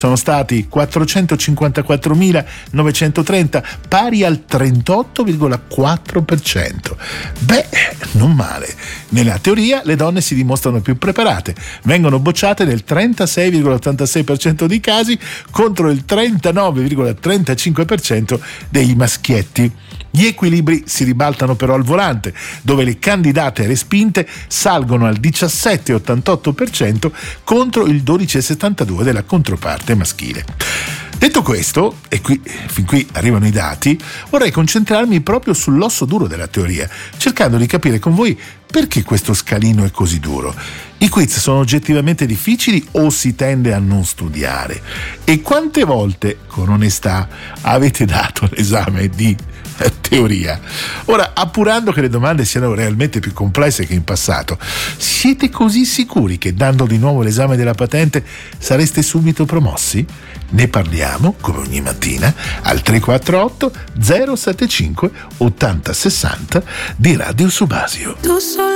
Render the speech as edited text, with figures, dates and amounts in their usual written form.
sono stati 454.930, pari al 38,4%. Beh, non male. Nella teoria le donne si dimostrano più preparate, vengono bocciate nel 36,86% dei casi contro il 39,35% dei maschietti. Gli equilibri si ribaltano però al volante, dove le candidate respinte salgono al 17,88% contro il 12,72% della controparte maschile. Detto questo, e fin qui arrivano i dati, vorrei concentrarmi proprio sull'osso duro della teoria, cercando di capire con voi perché questo scalino è così duro. I quiz sono oggettivamente difficili o si tende a non studiare? E quante volte, con onestà, avete dato l'esame di teoria? Ora, appurando che le domande siano realmente più complesse che in passato, siete così sicuri che dando di nuovo l'esame della patente sareste subito promossi? Ne parliamo, come ogni mattina, al 348 075 80 60 di Radio Subasio.